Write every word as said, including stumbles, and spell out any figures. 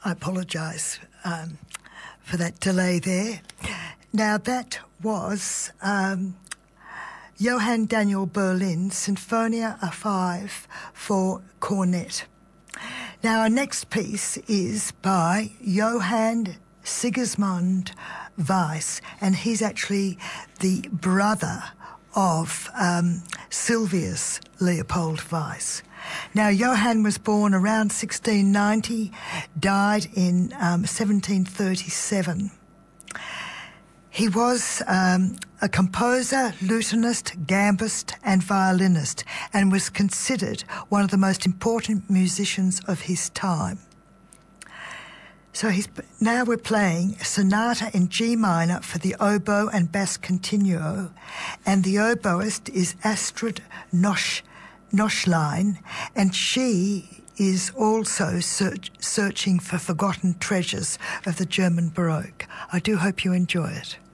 I apologise um, for that delay there. Now, that was um, Johann Daniel Berlin's Sinfonia A five for cornet. Now, our next piece is by Johann Sigismund Weiss, and he's actually the brother of um, Sylvius Leopold Weiss. Now, Johann was born around sixteen ninety, died in um, seventeen thirty-seven. He was um, a composer, lutenist, gambist and violinist, and was considered one of the most important musicians of his time. So he's, now we're playing a sonata in G minor for the oboe and bass continuo, and the oboist is Astrid Nosch, Noschlein, and she is also search, searching for forgotten treasures of the German Baroque. I do hope you enjoy it.